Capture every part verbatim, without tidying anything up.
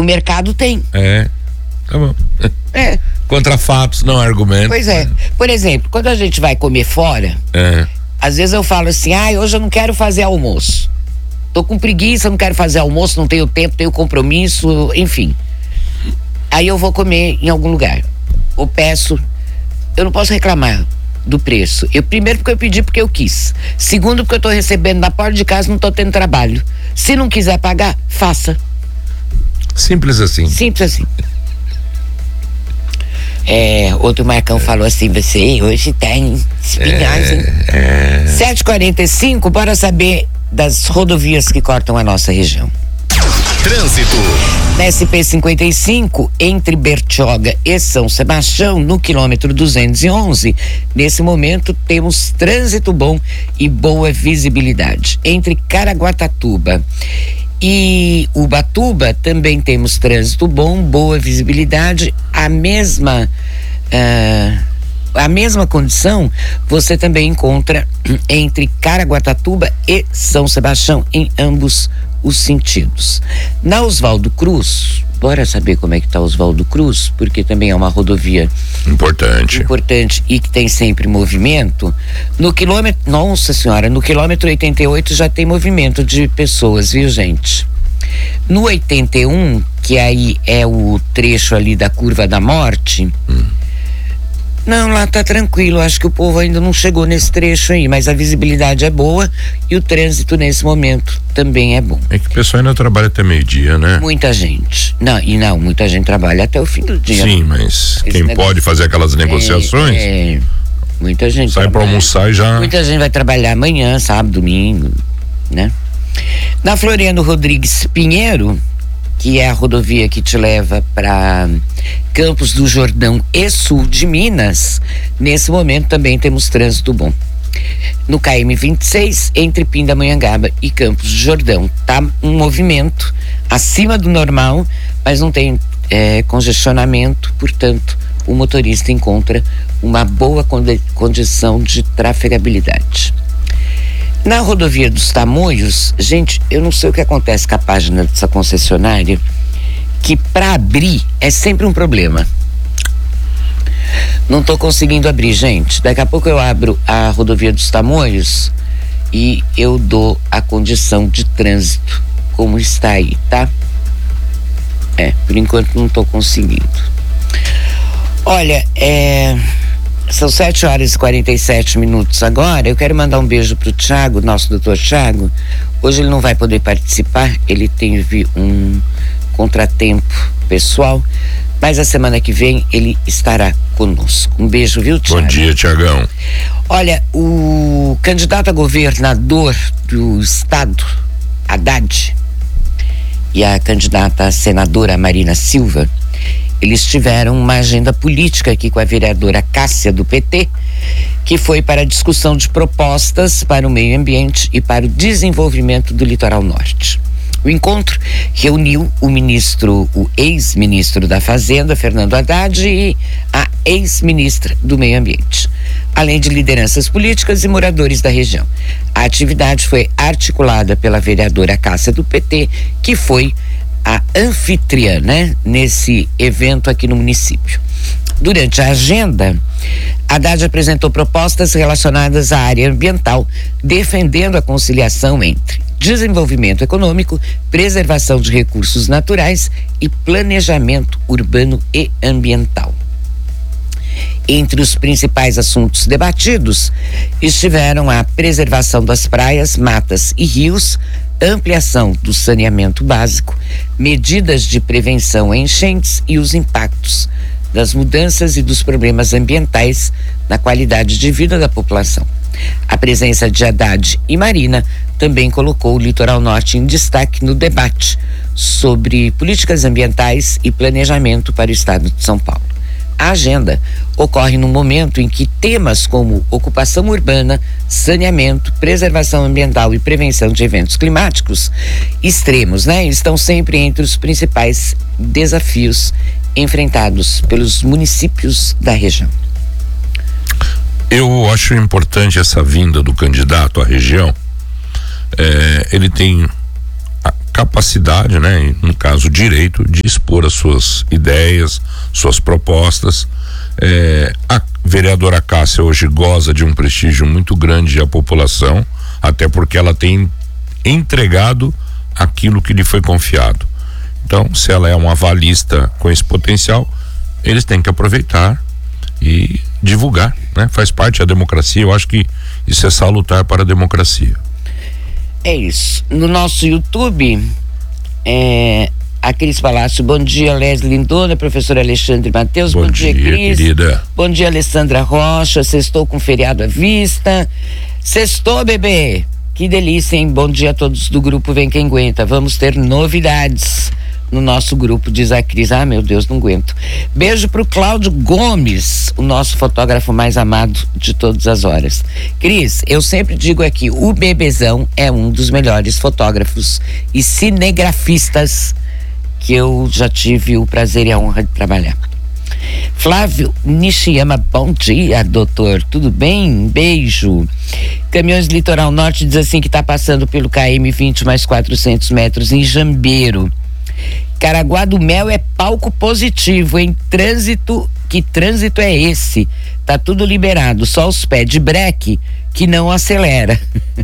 O mercado tem. É, tá bom. É. Contra fatos, não argumentos. Pois é. Por exemplo, quando a gente vai comer fora, é. às vezes eu falo assim, ah, hoje eu não quero fazer almoço. Tô com preguiça, não quero fazer almoço, não tenho tempo, tenho compromisso, enfim. Aí eu vou comer em algum lugar. Eu peço, eu não posso reclamar do preço. Eu, primeiro porque eu pedi porque eu quis. Segundo porque eu tô recebendo na porta de casa, não tô tendo trabalho. Se não quiser pagar, faça. Simples assim. Simples assim. É, outro Marcão é. falou assim, você hoje tem espinhais, é, hein? É. sete e quarenta e cinco, bora saber das rodovias que cortam a nossa região. Trânsito. Na S P cinquenta e cinco, entre Bertioga e São Sebastião, no quilômetro duzentos e onze, nesse momento temos trânsito bom e boa visibilidade. Entre Caraguatatuba e Ubatuba também temos trânsito bom, boa visibilidade, a mesma uh, a mesma condição você também encontra entre Caraguatatuba e São Sebastião, em ambos os sentidos. Na Oswaldo Cruz, bora saber como é que tá Oswaldo Cruz, porque também é uma rodovia importante. importante e que tem sempre movimento. No quilômetro, nossa senhora, no quilômetro oitenta e oito já tem movimento de pessoas, viu, gente? No oitenta e um, que aí é o trecho ali da Curva da Morte, hum. não, lá tá tranquilo, acho que o povo ainda não chegou nesse trecho aí, mas a visibilidade é boa e o trânsito nesse momento também é bom. É que o pessoal ainda trabalha até meio-dia, né? Muita gente. Não, e não, muita gente trabalha até o fim do dia. Sim, mas Esse quem negócio, pode fazer aquelas negociações, é, é, muita gente sai para almoçar e já... Muita gente vai trabalhar amanhã, sábado, domingo, né? Na Floriano Rodrigues Pinheiro, que é a rodovia que te leva para Campos do Jordão e sul de Minas, nesse momento também temos trânsito bom. No K M vinte e seis, entre Pindamonhangaba e Campos do Jordão, tá um movimento acima do normal, mas não tem é, congestionamento, portanto o motorista encontra uma boa condi- condição de trafegabilidade. Na rodovia dos Tamoios, gente, eu não sei o que acontece com a página dessa concessionária, que para abrir é sempre um problema. Não tô conseguindo abrir, gente. Daqui a pouco eu abro a rodovia dos Tamoios e eu dou a condição de trânsito como está aí, tá? É, por enquanto não tô conseguindo. Olha, é... são sete horas e quarenta e sete minutos agora. Eu quero mandar um beijo pro Thiago, nosso doutor Thiago. Hoje ele não vai poder participar, ele teve um contratempo pessoal, mas a semana que vem ele estará conosco. Um beijo, viu, Thiago? Bom dia, Thiagão. Olha, o candidato a governador do estado, Haddad, e a candidata a senadora Marina Silva, eles tiveram uma agenda política aqui com a vereadora Cássia do P T, que foi para a discussão de propostas para o meio ambiente e para o desenvolvimento do litoral norte. O encontro reuniu o ministro, o ex-ministro da Fazenda, Fernando Haddad, e a ex-ministra do Meio Ambiente, além de lideranças políticas e moradores da região. A atividade foi articulada pela vereadora Cássia do P T, que foi a anfitriã, né, nesse evento aqui no município. Durante a agenda, Haddad apresentou propostas relacionadas à área ambiental, defendendo a conciliação entre desenvolvimento econômico, preservação de recursos naturais e planejamento urbano e ambiental. Entre os principais assuntos debatidos estiveram a preservação das praias, matas e rios, ampliação do saneamento básico, medidas de prevenção a enchentes e os impactos das mudanças e dos problemas ambientais na qualidade de vida da população. A presença de Haddad e Marina também colocou o litoral norte em destaque no debate sobre políticas ambientais e planejamento para o estado de São Paulo. A agenda ocorre num momento em que temas como ocupação urbana, saneamento, preservação ambiental e prevenção de eventos climáticos extremos, né, estão sempre entre os principais desafios enfrentados pelos municípios da região. Eu acho importante essa vinda do candidato à região. É, ele tem capacidade, né, no caso, o direito de expor as suas ideias, suas propostas. É, a vereadora Cássia hoje goza de um prestígio muito grande à população, até porque ela tem entregado aquilo que lhe foi confiado. Então, se ela é uma avalista com esse potencial, eles têm que aproveitar e divulgar, né? Faz parte da democracia. Eu acho que isso é salutar para a democracia. É isso. No nosso YouTube, é, a Cris Palácio, bom dia, Leslie Lindona, professor Alexandre Matheus, bom, bom dia, dia Cris. Querida. Bom dia, Alessandra Rocha, sextou com feriado à vista. Sextou, bebê. Que delícia, hein? Bom dia a todos do grupo Vem Quem Aguenta. Vamos ter novidades no nosso grupo, diz a Cris. Ah, meu Deus, não aguento. Beijo pro Cláudio Gomes, o nosso fotógrafo mais amado de todas as horas. Cris, eu sempre digo aqui, o Bebezão é um dos melhores fotógrafos e cinegrafistas que eu já tive o prazer e a honra de trabalhar. Flávio Nishiyama, bom dia, doutor, tudo bem? Beijo. Caminhões Litoral Norte diz assim que está passando pelo K M vinte mais quatrocentos metros em Jambeiro. Caraguá do Mel é palco positivo, em trânsito, que trânsito é esse? Tá tudo liberado, só os pés de breque que não acelera.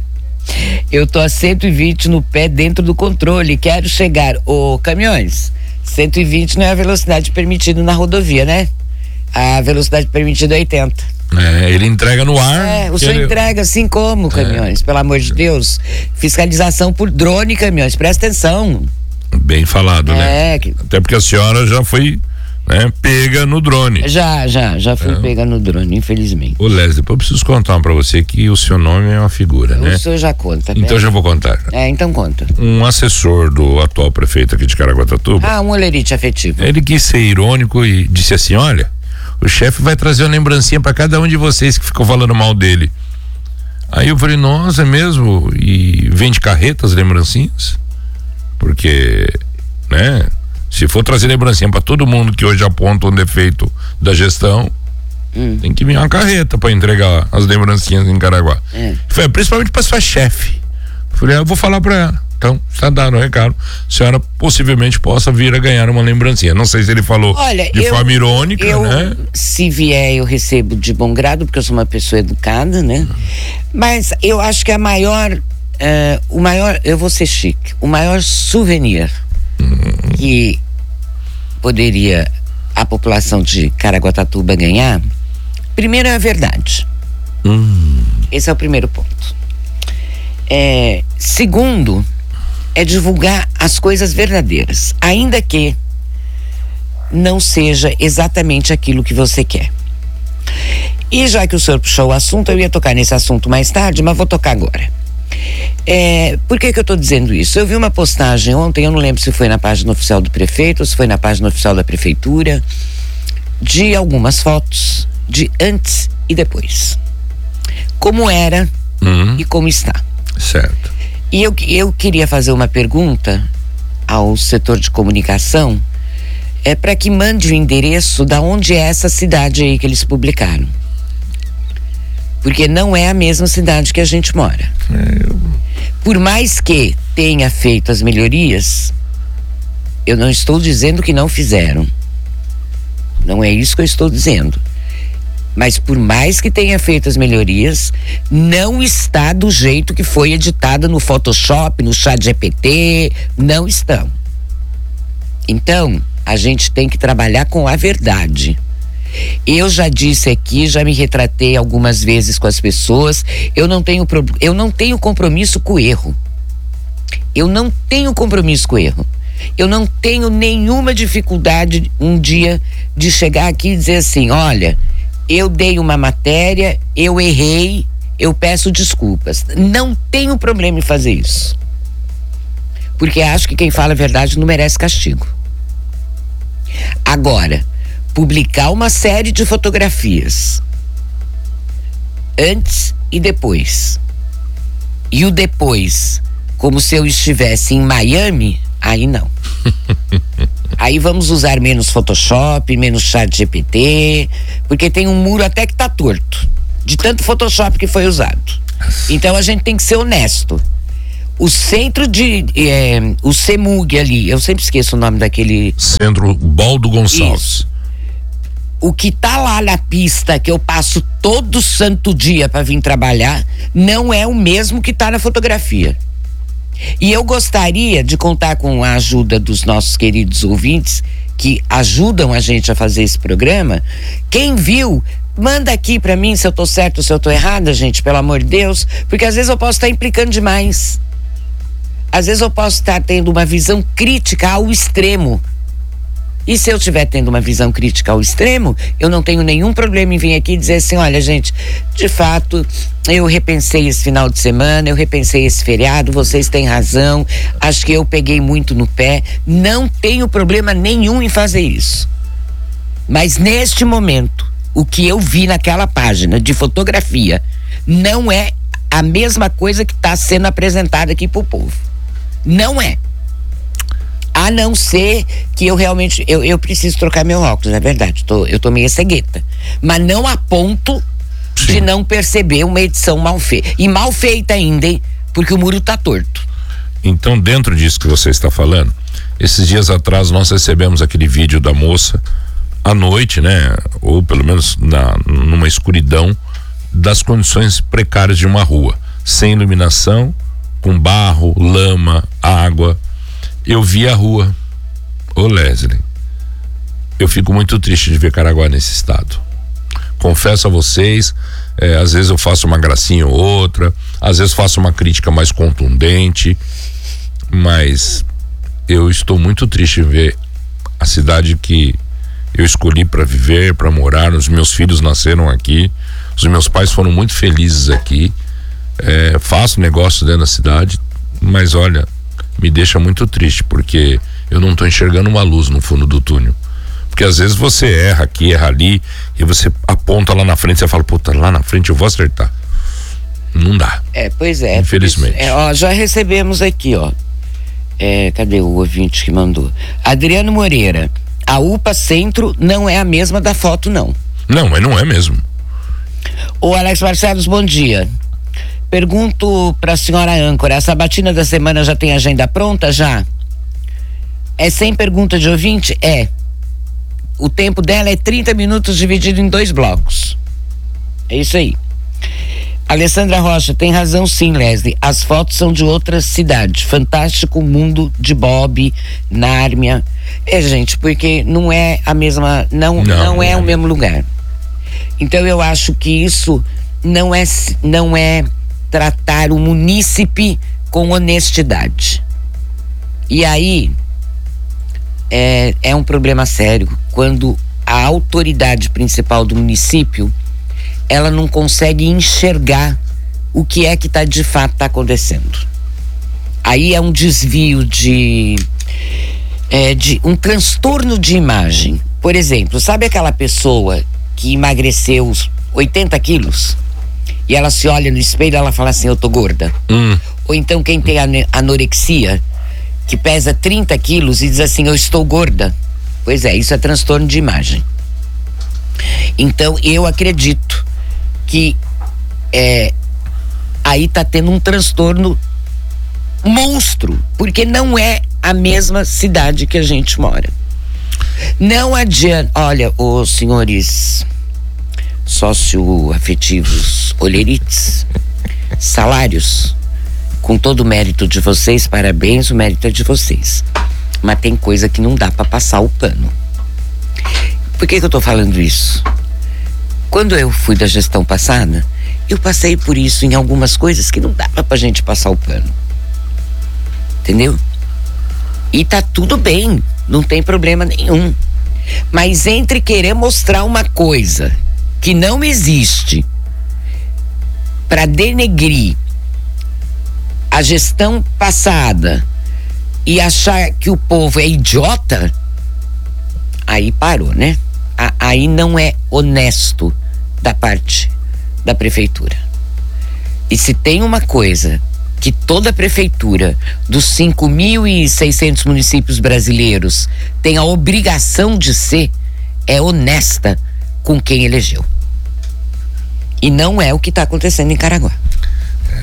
Eu tô a cento e vinte no pé dentro do controle, quero chegar. Ô, caminhões, cento e vinte não é a velocidade permitida na rodovia, né? A velocidade permitida é oitenta. É, ele entrega no ar. É, o senhor ele... entrega assim como, caminhões, é. Pelo amor de Deus. Fiscalização por drone, caminhões, presta atenção. Bem falado, é, né? Que... Até porque a senhora já foi, né, pega no drone. Já, já, já fui é. pega no drone, infelizmente. Ô Leslie, eu preciso contar pra você que o seu nome é uma figura, o né? O senhor já conta. Então pera. já vou contar. É, então conta. Um assessor do atual prefeito aqui de Caraguatatuba. Ah, um olerite afetivo. Ele quis ser irônico e disse assim, olha, o chefe vai trazer uma lembrancinha pra cada um de vocês que ficou falando mal dele. Aí eu falei, nossa, é mesmo? E vende carretas, lembrancinhas? Porque, né? Se for trazer lembrancinha pra todo mundo que hoje aponta um defeito da gestão, hum. tem que vir uma carreta pra entregar as lembrancinhas em Caraguá. É. Foi, principalmente pra sua chefe. Falei, ah, eu vou falar pra ela. Então, está dando o recado. A senhora possivelmente possa vir a ganhar uma lembrancinha. Não sei se ele falou Olha, de eu, forma irônica, eu, né? Se vier, eu recebo de bom grado, porque eu sou uma pessoa educada, né? Hum. Mas eu acho que a maior, uh, o maior, eu vou ser chique, o maior souvenir hum. que poderia a população de Caraguatatuba ganhar, primeiro é a verdade. Hum. Esse é o primeiro ponto. É, segundo, é divulgar as coisas verdadeiras, ainda que não seja exatamente aquilo que você quer. E já que o senhor puxou o assunto, eu ia tocar nesse assunto mais tarde, mas vou tocar agora. É, por que que eu estou dizendo isso? Eu vi uma postagem ontem, eu não lembro se foi na página oficial do prefeito ou se foi na página oficial da prefeitura, de algumas fotos de antes e depois. Como era uhum. e como está. Certo. E eu, eu queria fazer uma pergunta ao setor de comunicação, é para que mande o endereço da onde é essa cidade aí que eles publicaram. Porque não é a mesma cidade que a gente mora. É, eu... Por mais que tenha feito as melhorias, eu não estou dizendo que não fizeram. Não é isso que eu estou dizendo. Mas por mais que tenha feito as melhorias, não está do jeito que foi editada no Photoshop, no ChatGPT, não estão. Então, a gente tem que trabalhar com a verdade. Eu já disse aqui, já me retratei algumas vezes com as pessoas, eu não tenho, eu não tenho compromisso com o erro. Eu não tenho compromisso com o erro. Eu não tenho nenhuma dificuldade um dia de chegar aqui e dizer assim, olha, eu dei uma matéria, eu errei, eu peço desculpas. Não tenho problema em fazer isso. Porque acho que quem fala a verdade não merece castigo. Agora, publicar uma série de fotografias antes e depois, e o depois como se eu estivesse em Miami, aí não. Aí vamos usar menos Photoshop, menos ChatGPT, porque tem um muro até que tá torto, de tanto Photoshop que foi usado. Então a gente tem que ser honesto. O centro de. É, o CEMUG ali, eu sempre esqueço o nome daquele. Centro Baldo Gonçalves. Isso. O que tá lá na pista, que eu passo todo santo dia para vir trabalhar, não é o mesmo que tá na fotografia. E eu gostaria de contar com a ajuda dos nossos queridos ouvintes, que ajudam a gente a fazer esse programa. Quem viu, manda aqui para mim se eu tô certo ou se eu tô errada, gente, pelo amor de Deus, porque às vezes eu posso estar implicando demais. Às vezes eu posso estar tendo uma visão crítica ao extremo. E se eu estiver tendo uma visão crítica ao extremo, eu não tenho nenhum problema em vir aqui e dizer assim, olha, gente, de fato, eu repensei esse final de semana, eu repensei esse feriado, vocês têm razão, acho que eu peguei muito no pé, não tenho problema nenhum em fazer isso. Mas neste momento, o que eu vi naquela página de fotografia não é a mesma coisa que está sendo apresentada aqui pro povo. Não é. A não ser que eu realmente, eu, eu preciso trocar meu óculos, é verdade, tô, eu tô meio cegueta. Mas não a ponto Sim. de não perceber uma edição mal feita. E mal feita ainda, hein? Porque o muro tá torto. Então, dentro disso que você está falando, esses dias atrás nós recebemos aquele vídeo da moça à noite, né? Ou pelo menos na, numa escuridão, das condições precárias de uma rua. Sem iluminação, com barro, lama, água. Eu vi a rua. Ô Leslie, eu fico muito triste de ver Caraguá nesse estado. Confesso a vocês, é, às vezes eu faço uma gracinha ou outra, às vezes faço uma crítica mais contundente, mas eu estou muito triste de ver a cidade que eu escolhi para viver, para morar. Os meus filhos nasceram aqui, os meus pais foram muito felizes aqui, é, faço negócio dentro da cidade, mas olha, me deixa muito triste, porque eu não estou enxergando uma luz no fundo do túnel. Porque às vezes você erra aqui, erra ali, e você aponta lá na frente, você fala, puta, lá na frente eu vou acertar. Não dá. É, pois é. Infelizmente. É, ó, já recebemos aqui, ó. É, cadê o ouvinte que mandou? Adriano Moreira, a U P A Centro não é a mesma da foto, não. Não, mas não é mesmo. O Alex Barcelos, bom dia. Pergunto para a senhora âncora, a sabatina da semana já tem agenda pronta? Já? É sem pergunta de ouvinte? É. O tempo dela é trinta minutos dividido em dois blocos. É isso aí. Alessandra Rocha, tem razão sim, Leslie. As fotos são de outra cidade. Fantástico Mundo de Bob, Nárnia. É, gente, porque não é a mesma, não, não, não é, é o mesmo lugar. Então eu acho que isso não é, não é tratar o munícipe com honestidade. E aí é, é um problema sério quando a autoridade principal do município ela não consegue enxergar o que é que tá de fato tá acontecendo. Aí é um desvio de é, de um transtorno de imagem. Por exemplo, sabe aquela pessoa que emagreceu oitenta quilos e ela se olha no espelho e ela fala assim, eu tô gorda? Hum. Ou então quem tem anorexia, que pesa trinta quilos e diz assim, eu estou gorda. Pois é, isso é transtorno de imagem. Então eu acredito que é, aí tá tendo um transtorno monstro, porque não é a mesma cidade que a gente mora. Não adianta, olha, os senhores socioafetivos olherites, salários, com todo o mérito de vocês, parabéns, o mérito é de vocês. Mas tem coisa que não dá para passar o pano. Por que que eu tô falando isso? Quando eu fui da gestão passada, eu passei por isso em algumas coisas que não dava pra gente passar o pano. Entendeu? E tá tudo bem, não tem problema nenhum. Mas entre querer mostrar uma coisa que não existe pra denegrir a gestão passada e achar que o povo é idiota, aí parou, né? Aí não é honesto da parte da prefeitura. E se tem uma coisa que toda prefeitura dos cinco mil e seiscentos municípios brasileiros tem a obrigação de ser, é honesta com quem elegeu. E não é o que está acontecendo em Caraguá.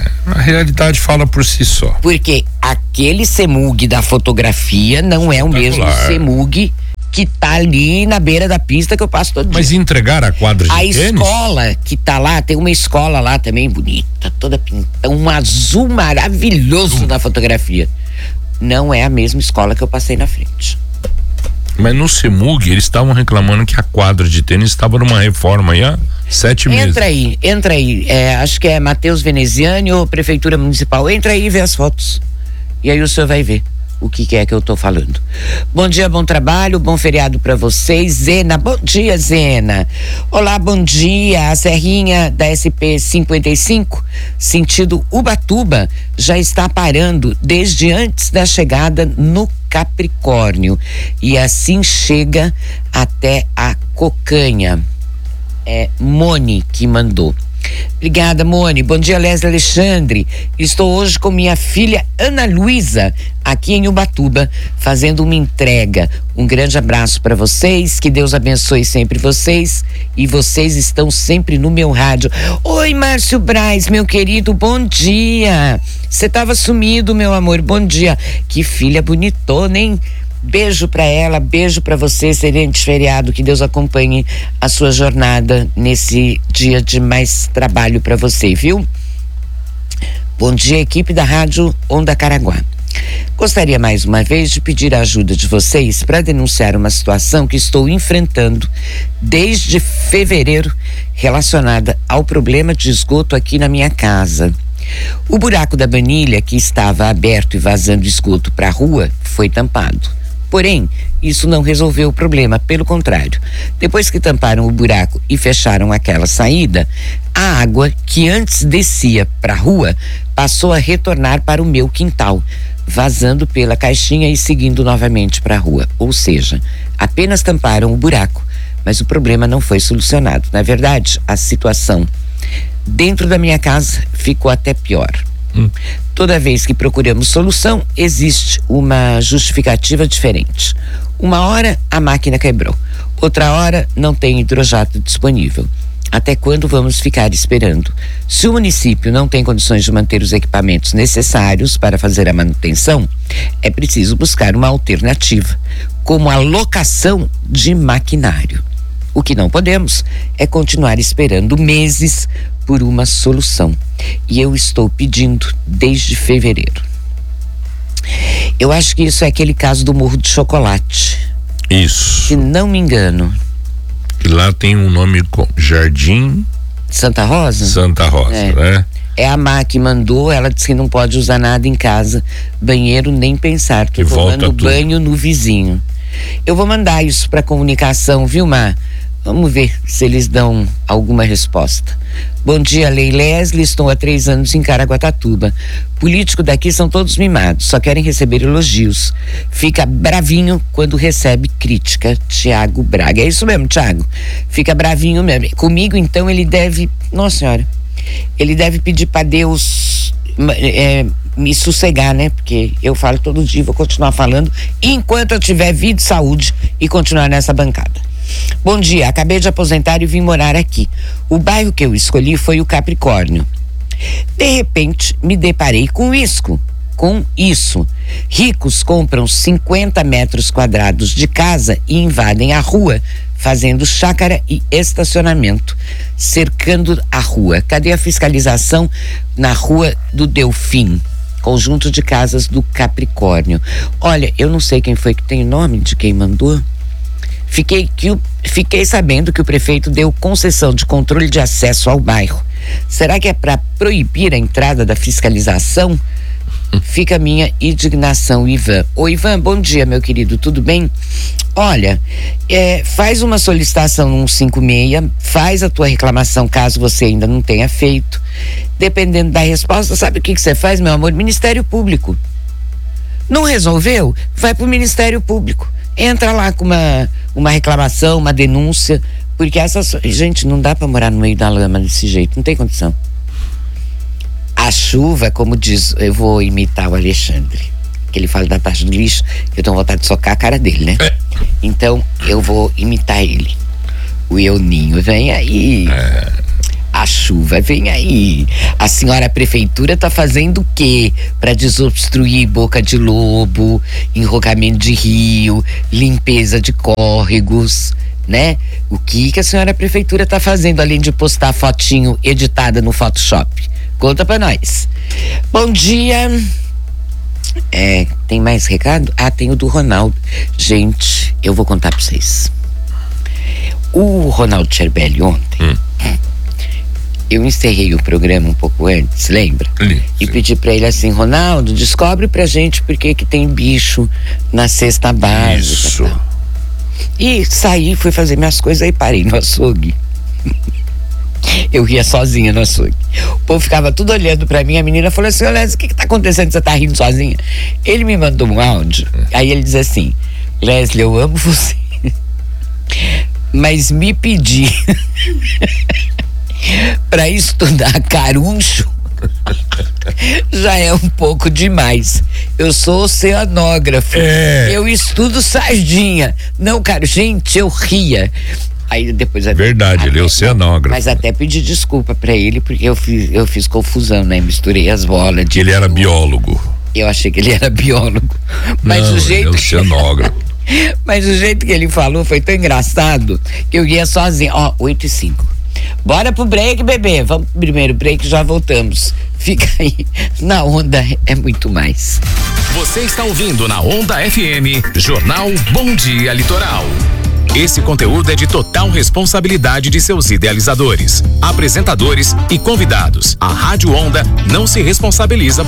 A realidade fala por si só. Porque aquele CEMUG da fotografia não é o mesmo CEMUG que tá ali na beira da pista que eu passo todo dia. Mas entregar a quadra de a tênis? escola que tá lá, tem uma escola lá também bonita, toda pintada, um azul maravilhoso na fotografia. Não é a mesma escola que eu passei na frente. Mas no CEMUG eles estavam reclamando que a quadra de tênis estava numa reforma aí há sete meses. Entra aí, entra aí. É, acho que é Matheus Veneziani ou Prefeitura Municipal. Entra aí e vê as fotos. E aí o senhor vai ver o que, que é que eu tô falando. Bom dia, bom trabalho, bom feriado para vocês. Zena, bom dia, Zena. Olá, bom dia. A serrinha da S P cinquenta e cinco, sentido Ubatuba, já está parando desde antes da chegada no Capricórnio. E assim chega até a Cocanha. É Mone que mandou. Obrigada, Mone. Bom dia, Leslie Alexandre. Estou hoje com minha filha Ana Luísa, aqui em Ubatuba, fazendo uma entrega. Um grande abraço para vocês, que Deus abençoe sempre vocês, e vocês estão sempre no meu rádio. Oi, Márcio Braz, meu querido, bom dia. Você estava sumido, meu amor, bom dia. Que filha bonitona, hein? Beijo pra ela, beijo pra você, excelente feriado, que Deus acompanhe a sua jornada nesse dia de mais trabalho pra você, viu? Bom dia, equipe da Rádio Onda Caraguá. Gostaria mais uma vez de pedir a ajuda de vocês para denunciar uma situação que estou enfrentando desde fevereiro relacionada ao problema de esgoto aqui na minha casa. O buraco da banilha, que estava aberto e vazando esgoto para a rua, foi tampado. Porém, isso não resolveu o problema, pelo contrário. Depois que tamparam o buraco e fecharam aquela saída, a água que antes descia para a rua passou a retornar para o meu quintal, vazando pela caixinha e seguindo novamente para a rua. Ou seja, apenas tamparam o buraco, mas o problema não foi solucionado. Na verdade, a situação dentro da minha casa ficou até pior. Hum. Toda vez que procuramos solução, existe uma justificativa diferente. Uma hora a máquina quebrou, outra hora não tem hidrojato disponível. Até quando vamos ficar esperando? Se o município não tem condições de manter os equipamentos necessários para fazer a manutenção, é preciso buscar uma alternativa, como a locação de maquinário. O que não podemos é continuar esperando meses por uma solução. E eu estou pedindo desde fevereiro. Eu acho que isso é aquele caso do Morro de Chocolate. Isso. Se não me engano. E lá tem um nome com Jardim Santa Rosa? Santa Rosa, é. né? É a Má que mandou, ela disse que não pode usar nada em casa, banheiro nem pensar, tô tomando banho no vizinho. Eu vou mandar isso para comunicação, viu, Má? Vamos ver se eles dão alguma resposta. Bom dia, Lei Leslie, estou há três anos em Caraguatatuba. Político daqui são todos mimados, só querem receber elogios. Fica bravinho quando recebe crítica. Tiago Braga. É isso mesmo, Tiago. Fica bravinho mesmo. Comigo, então, ele deve... Nossa Senhora. Ele deve pedir para Deus é, me sossegar, né? Porque eu falo todo dia, vou continuar falando enquanto eu tiver vida e saúde e continuar nessa bancada. Bom dia, acabei de aposentar e vim morar aqui. O bairro que eu escolhi foi o Capricórnio. De repente, me deparei com isso, com isso. Ricos compram cinquenta metros quadrados de casa e invadem a rua, fazendo chácara e estacionamento, cercando a rua. Cadê a fiscalização na rua do Delfim? Conjunto de casas do Capricórnio. Olha, eu não sei quem foi que tem o nome de quem mandou. Fiquei, que, fiquei sabendo que o prefeito deu concessão de controle de acesso ao bairro. Será que é para proibir a entrada da fiscalização? Fica a minha indignação, Ivan. Ô, Ivan, bom dia, meu querido, tudo bem? Olha, é, faz uma solicitação no cento e cinquenta e seis, faz a tua reclamação caso você ainda não tenha feito. Dependendo da resposta, sabe o que que você faz, meu amor? Ministério Público. Não resolveu? Vai pro Ministério Público. Entra lá com uma, uma reclamação, uma denúncia, porque essas... Gente, não dá pra morar no meio da lama desse jeito, não tem condição. A chuva, como diz, eu vou imitar o Alexandre, que ele fala da taxa do lixo, eu tenho vontade de socar a cara dele, né? É. Então, eu vou imitar ele. O Euninho, vem aí. É. A chuva vem aí. A senhora prefeitura tá fazendo o quê para desobstruir boca de lobo, enrogamento de rio, limpeza de córregos, né? O que que a senhora prefeitura tá fazendo além de postar fotinho editada no Photoshop? Conta pra nós. Bom dia. É, tem mais recado? Ah, tem o do Ronaldo. Gente, eu vou contar pra vocês. O Ronaldo Cerbelli ontem, hum. eu encerrei o programa um pouco antes, lembra? Sim. E pedi pra ele assim: Ronaldo, descobre pra gente por que que tem bicho na cesta básica. Isso. E saí, fui fazer minhas coisas e parei no açougue. Eu ria sozinha no açougue. O povo ficava tudo olhando pra mim. A menina falou assim: Leslie, o que que tá acontecendo? Você tá rindo sozinha? Ele me mandou um áudio. Aí ele diz assim: Leslie, eu amo você, mas me pedir pra estudar caruncho já é um pouco demais. Eu sou oceanógrafo. É. Eu estudo sardinha. Não, cara, gente, eu ria. Aí depois verdade, até, ele é oceanógrafo. Mas até pedi desculpa pra ele, porque eu fiz, eu fiz confusão, né? Misturei as bolas. Que ele era biólogo. Eu achei que ele era biólogo. Mas não, o jeito. Ele é oceanógrafo. Mas o jeito que ele falou foi tão engraçado que eu ia sozinho. Ó, oito e cinco. Bora pro break, bebê. Vamos pro primeiro break, já voltamos. Fica aí. Na Onda é muito mais. Você está ouvindo na Onda F M, Jornal Bom Dia Litoral. Esse conteúdo é de total responsabilidade de seus idealizadores, apresentadores e convidados. A Rádio Onda não se responsabiliza